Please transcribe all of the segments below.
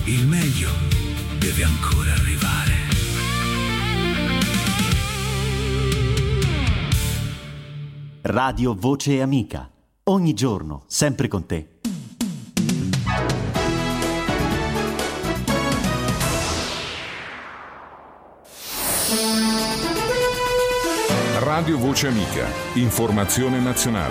Il meglio deve ancora arrivare. Radio Voce Amica. Ogni giorno, sempre con te. Radio Voce Amica. Informazione nazionale.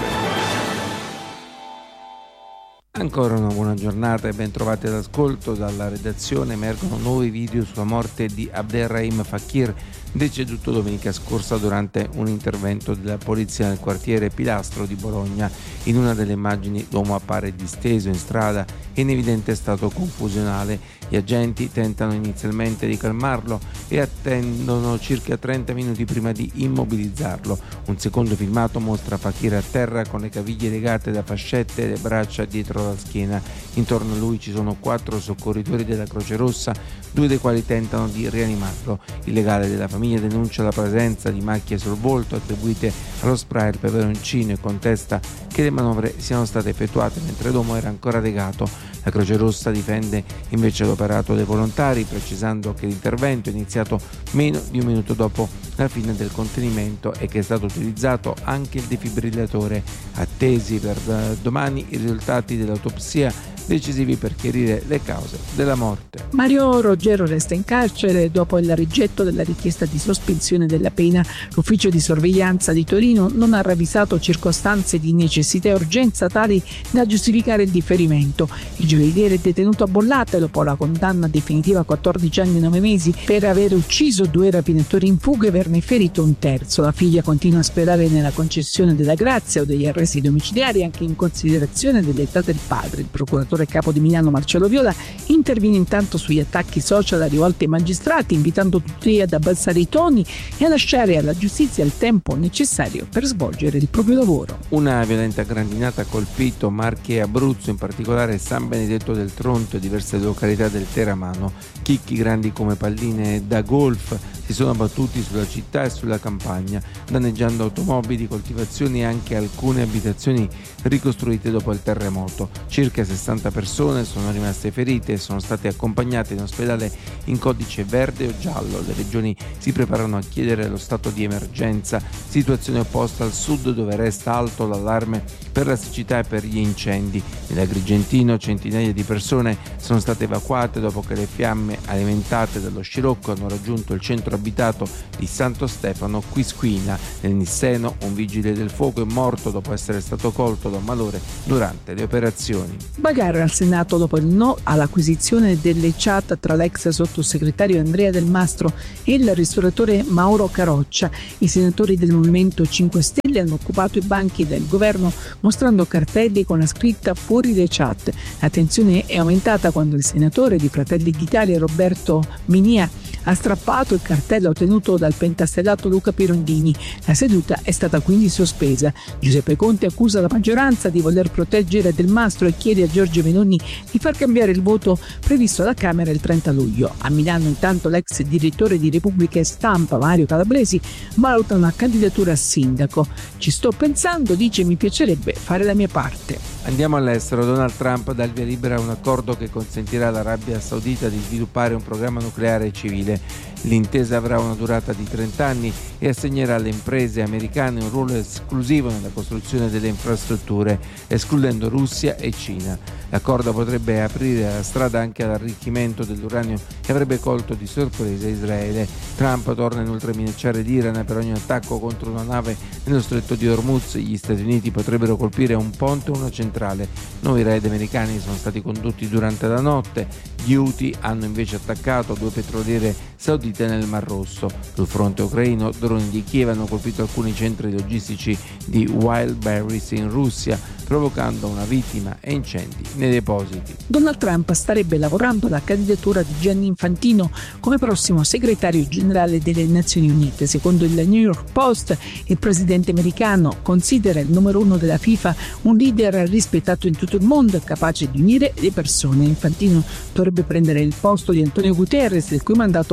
Ancora una buona giornata e ben trovati all'ascolto. Dalla redazione emergono nuovi video sulla morte di Abderrahim Fakir, deceduto domenica scorsa durante un intervento della polizia nel quartiere Pilastro di Bologna. In una delle immagini l'uomo appare disteso in strada e in evidente stato confusionale. Gli agenti tentano inizialmente di calmarlo e attendono circa 30 minuti prima di immobilizzarlo. Un secondo filmato mostra Fakir a terra con le caviglie legate da fascette e le braccia dietro la schiena. Intorno a lui ci sono 4 soccorritori della Croce Rossa, 2 dei quali tentano di rianimarlo. Il legale della famiglia denuncia la presenza di macchie sul volto attribuite allo spray al peperoncino e contesta che le manovre siano state effettuate mentre l'uomo era ancora legato. La Croce Rossa difende invece l'operato dei volontari, precisando che l'intervento è iniziato meno di un minuto dopo la fine del contenimento e che è stato utilizzato anche il defibrillatore. Attesi per domani i risultati dell'autopsia, decisivi per chiarire le cause della morte. Mario Roggero resta in carcere dopo il rigetto della richiesta di sospensione della pena. L'ufficio di sorveglianza di Torino non ha ravvisato circostanze di necessità e urgenza tali da giustificare il differimento. Il gioielliere è detenuto a Bollate dopo la condanna definitiva a 14 anni e 9 mesi per aver ucciso 2 rapinatori in fuga e averne ferito un terzo. La figlia continua a sperare nella concessione della grazia o degli arresti domiciliari anche in considerazione dell'età del padre. Il procuratore capo di Milano Marcello Viola interviene intanto sugli attacchi social rivolti ai magistrati, invitando tutti ad abbassare i toni e a lasciare alla giustizia il tempo necessario per svolgere il proprio lavoro. Una violenta grandinata ha colpito Marche e Abruzzo, in particolare San Benedetto del Tronto e diverse località del Teramano. Chicchi grandi come palline da golf si sono abbattuti sulla città e sulla campagna, danneggiando automobili, coltivazioni e anche alcune abitazioni ricostruite dopo il terremoto. Circa 60 persone sono rimaste ferite e sono state accompagnate in ospedale in codice verde o giallo. Le regioni si preparano a chiedere lo stato di emergenza, situazione opposta al sud dove resta alto l'allarme per la siccità e per gli incendi. Nell'Agrigentino centinaia di persone sono state evacuate dopo che le fiamme alimentate dallo scirocco hanno raggiunto il centro abitato di Santo Stefano Quisquina. Nel Nisseno un vigile del fuoco è morto dopo essere stato colto da un malore durante le operazioni. Bagarre al Senato dopo il no all'acquisizione delle chat tra l'ex sottosegretario Andrea Del Mastro e il ristoratore Mauro Caroccia. I senatori del Movimento 5 Stelle hanno occupato i banchi del governo mostrando cartelli con la scritta "fuori le chat". La tensione è aumentata quando il senatore di Fratelli d'Italia Roberto Minia ha strappato il cartello ottenuto dal pentastellato Luca Pirondini. La seduta è stata quindi sospesa. Giuseppe Conte accusa la maggioranza di voler proteggere Del Mastro e chiede a Giorgia Meloni di far cambiare il voto previsto alla Camera il 30 luglio. A Milano intanto l'ex direttore di Repubblica e Stampa Mario Calabresi valuta una candidatura a sindaco. "Ci sto pensando", dice, "mi piacerebbe fare la mia parte". Andiamo all'estero. Donald Trump dà il via libera a un accordo che consentirà all'Arabia Saudita di sviluppare un programma nucleare civile. L'intesa avrà una durata di 30 anni e assegnerà alle imprese americane un ruolo esclusivo nella costruzione delle infrastrutture, escludendo Russia e Cina. L'accordo potrebbe aprire la strada anche all'arricchimento dell'uranio e avrebbe colto di sorpresa Israele. Trump torna inoltre a minacciare l'Iran per ogni attacco contro una nave nello stretto di Hormuz. Gli Stati Uniti potrebbero colpire un ponte o una centrale. 9 raid americani sono stati condotti durante la notte. Gli Houthi hanno invece attaccato 2 petroliere saudite nel Mar Rosso. Sul fronte ucraino, droni di Kiev hanno colpito alcuni centri logistici di Wildberries in Russia, provocando una vittima e incendi nei depositi. Donald Trump starebbe lavorando alla candidatura di Gianni Infantino come prossimo segretario generale delle Nazioni Unite. Secondo il New York Post, il presidente americano considera il numero 1 della FIFA un leader rispettato in tutto il mondo, capace di unire le persone. Infantino dovrebbe prendere il posto di Antonio Guterres, il cui mandato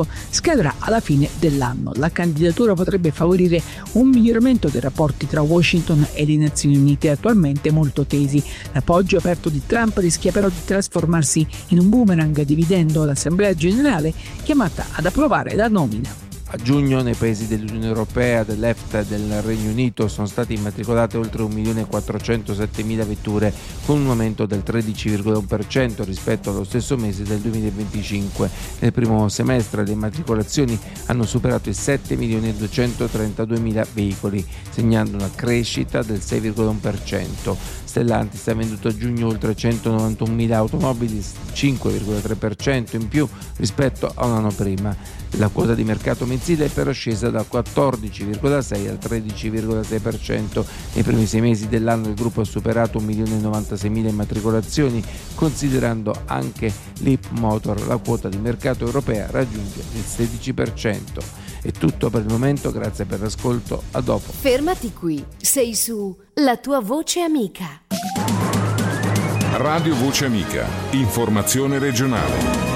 scadrà alla fine dell'anno. La candidatura potrebbe favorire un miglioramento dei rapporti tra Washington e le Nazioni Unite, attualmente molto tesi. L'appoggio aperto di Trump rischia però di trasformarsi in un boomerang, dividendo l'Assemblea generale chiamata ad approvare la nomina. A giugno nei paesi dell'Unione Europea, dell'EFTA e del Regno Unito sono state immatricolate oltre 1.407.000 vetture, con un aumento del 13,1% rispetto allo stesso mese del 2025. Nel primo semestre le immatricolazioni hanno superato i 7.232.000 veicoli, segnando una crescita del 6,1%. Stellantis ha venduto a giugno oltre 191.000 automobili, 5,3% in più rispetto a un anno prima. La quota di mercato mensile è però scesa dal 14,6 al 13,6%. Nei primi 6 mesi dell'anno il gruppo ha superato 1.096.000 immatricolazioni, considerando anche l'Ip Motor. La quota di mercato europea raggiunge il 16%. È tutto per il momento, grazie per l'ascolto, a dopo. Fermati qui, sei su La tua voce amica. Radio Voce Amica, informazione regionale.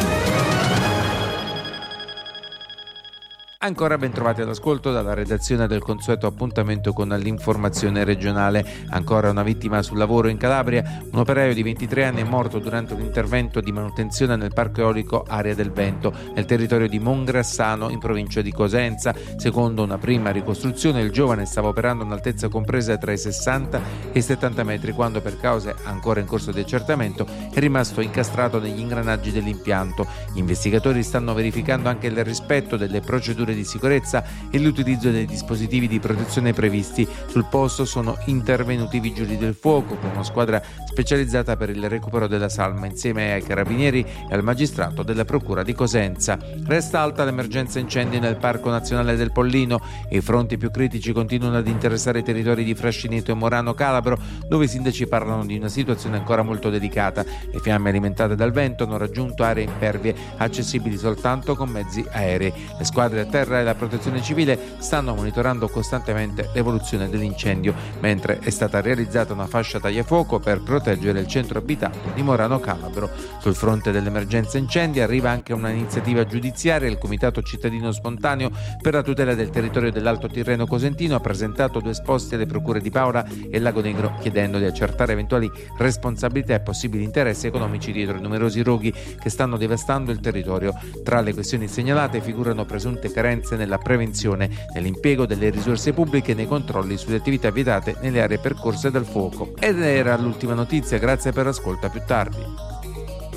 Ancora ben trovati all'ascolto dalla redazione del consueto appuntamento con l'informazione regionale. Ancora una vittima sul lavoro in Calabria. Un operaio di 23 anni è morto durante un intervento di manutenzione nel parco eolico Area del Vento, nel territorio di Mongrassano, in provincia di Cosenza. Secondo una prima ricostruzione, il giovane stava operando a un'altezza compresa tra i 60 e i 70 metri quando, per cause ancora in corso di accertamento, è rimasto incastrato negli ingranaggi dell'impianto. Gli investigatori stanno verificando anche il rispetto delle procedure di sicurezza e l'utilizzo dei dispositivi di protezione previsti. Sul posto sono intervenuti i vigili del fuoco con una squadra specializzata per il recupero della salma, insieme ai carabinieri e al magistrato della procura di Cosenza. Resta alta l'emergenza incendi nel Parco Nazionale del Pollino e i fronti più critici continuano ad interessare i territori di Frascineto e Morano Calabro, dove i sindaci parlano di una situazione ancora molto delicata. Le fiamme alimentate dal vento hanno raggiunto aree impervie accessibili soltanto con mezzi aerei. Le squadre a terra e la protezione civile stanno monitorando costantemente l'evoluzione dell'incendio, mentre è stata realizzata una fascia tagliafuoco per proteggere il centro abitato di Morano Calabro. Sul fronte dell'emergenza incendi arriva anche un'iniziativa giudiziaria. Il Comitato Cittadino Spontaneo per la tutela del territorio dell'Alto Tirreno Cosentino ha presentato 2 esposti alle procure di Paola e Lago Negro, chiedendo di accertare eventuali responsabilità e possibili interessi economici dietro i numerosi roghi che stanno devastando il territorio. Tra le questioni segnalate figurano presunte carenze nella prevenzione, nell'impiego delle risorse pubbliche e nei controlli sulle attività vietate nelle aree percorse dal fuoco. Ed era l'ultima notizia, grazie per l'ascolto, a più tardi.